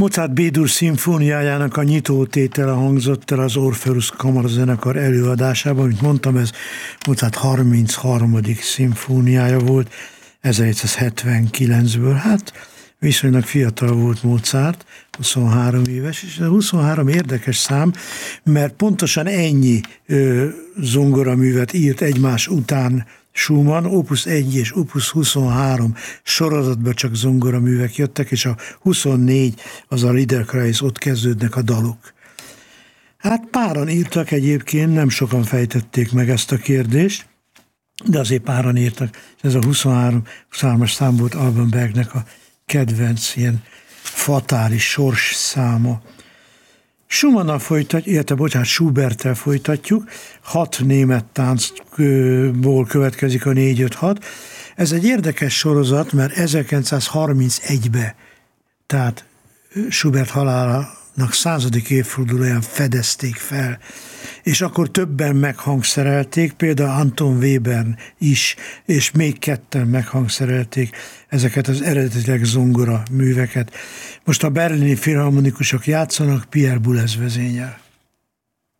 Mozart B-dur szimfóniájának a nyitótétele hangzott el az Orpheus kamarazenekar előadásában. Mint mondtam, ez Mozart 33. szimfóniája volt 1779-ből. Hát viszonylag fiatal volt Mozart, 23 éves, és a 23 érdekes szám, mert pontosan ennyi zongoraművet írt egymás után Schumann, Opus 1 és Opus 23 sorozatban csak zongoraművek jöttek, és a 24 az a Liederkreis, ott kezdődnek a dalok. Hát páran írtak egyébként, nem sokan fejtették meg ezt a kérdést, de azért páran írtak, és ez a 23-as szám volt Alban Bergnek a kedvenc, ilyen fatális sors száma. Schumannnal Schuberttel folytatjuk, 6 német táncból következik a 4-5-6. Ez egy érdekes sorozat, mert 1931-ben, tehát Schubert halálának 100. évfordulóján fedezték fel, és akkor többen meghangszerelték, például Anton Webern is, és még ketten meghangszerelték ezeket az eredetileg zongora műveket. Most a berlini filharmonikusok játszanak, Pierre Boulez vezényel.